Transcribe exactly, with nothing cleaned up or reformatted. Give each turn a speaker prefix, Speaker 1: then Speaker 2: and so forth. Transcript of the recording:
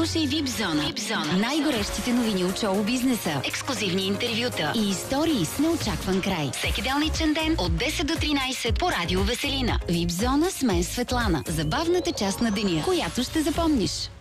Speaker 1: Слушай Вип Зона. Най-горещите новини от шоу бизнеса, ексклюзивни интервюта и истории с неочакван край. Всеки делничен ден от десет до тринайсет по Радио Веселина. Вип Зона с мен Светлана. Забавната част на деня, която ще запомниш.